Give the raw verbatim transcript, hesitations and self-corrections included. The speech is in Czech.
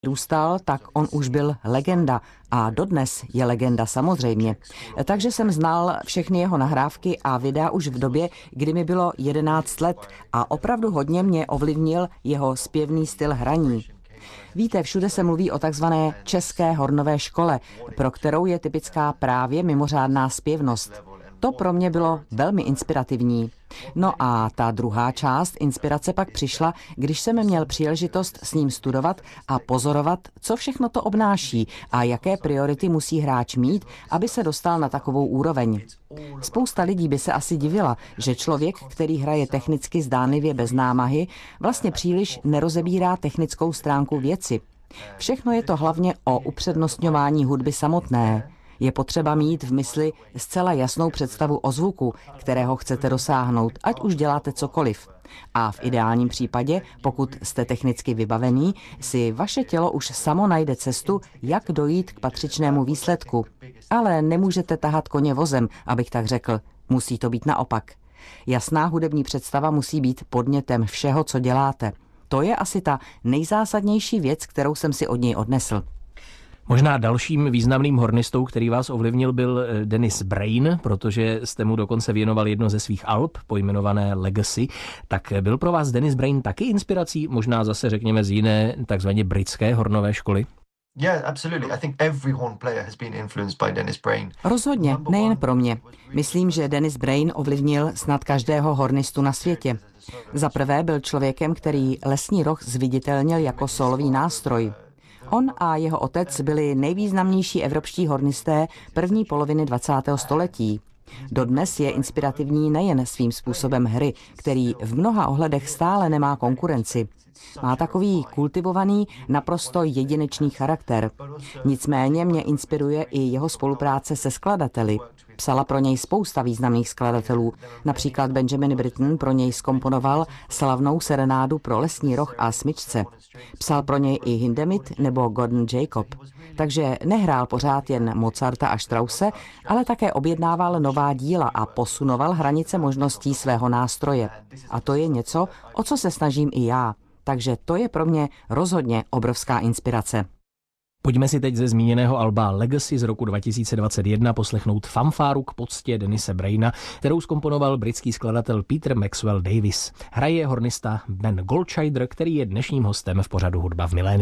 Růstal, tak on už byl legenda a dodnes je legenda samozřejmě. Takže jsem znal všechny jeho nahrávky a videa už v době, kdy mi bylo jedenáct let a opravdu hodně mě ovlivnil jeho zpěvný styl hraní. Víte, všude se mluví o takzvané české hornové škole, pro kterou je typická právě mimořádná zpěvnost. To pro mě bylo velmi inspirativní. No a ta druhá část inspirace pak přišla, když jsem měl příležitost s ním studovat a pozorovat, co všechno to obnáší a jaké priority musí hráč mít, aby se dostal na takovou úroveň. Spousta lidí by se asi divila, že člověk, který hraje technicky zdánlivě bez námahy, vlastně příliš nerozebírá technickou stránku věci. Všechno je to hlavně o upřednostňování hudby samotné. Je potřeba mít v mysli zcela jasnou představu o zvuku, kterého chcete dosáhnout, ať už děláte cokoliv. A v ideálním případě, pokud jste technicky vybavený, si vaše tělo už samo najde cestu, jak dojít k patřičnému výsledku. Ale nemůžete tahat koně vozem, abych tak řekl. Musí to být naopak. Jasná hudební představa musí být podnětem všeho, co děláte. To je asi ta nejzásadnější věc, kterou jsem si od něj odnesl. Možná dalším významným hornistou, který vás ovlivnil, byl Dennis Brain, protože jste mu dokonce věnoval jedno ze svých alb, pojmenované Legacy. Tak byl pro vás Dennis Brain taky inspirací, možná zase řekněme z jiné takzvaně britské hornové školy? Yeah, absolutely. I think every horn player has been influenced by Dennis Brain. Rozhodně, nejen pro mě. Myslím, že Dennis Brain ovlivnil snad každého hornistu na světě. Za prvé byl člověkem, který lesní roh zviditelnil jako sólový nástroj. On a jeho otec byli nejvýznamnější evropští hornisté první poloviny dvacátého století. Dodnes je inspirativní nejen svým způsobem hry, který v mnoha ohledech stále nemá konkurenci. Má takový kultivovaný, naprosto jedinečný charakter. Nicméně mě inspiruje i jeho spolupráce se skladateli. Psala pro něj spousta významných skladatelů. Například Benjamin Britten pro něj zkomponoval slavnou serenádu pro lesní roh a smyčce. Psal pro něj i Hindemith nebo Gordon Jacob. Takže nehrál pořád jen Mozarta a Strausse, ale také objednával nová díla a posunoval hranice možností svého nástroje. A to je něco, o co se snažím i já. Takže to je pro mě rozhodně obrovská inspirace. Pojďme si teď ze zmíněného alba Legacy z roku dva tisíce dvacet jedna poslechnout fanfáru k poctě Dennise Braina, kterou zkomponoval britský skladatel Peter Maxwell Davies. Hraje hornista Ben Goldscheider, který je dnešním hostem v pořadu Hudba v miléniu.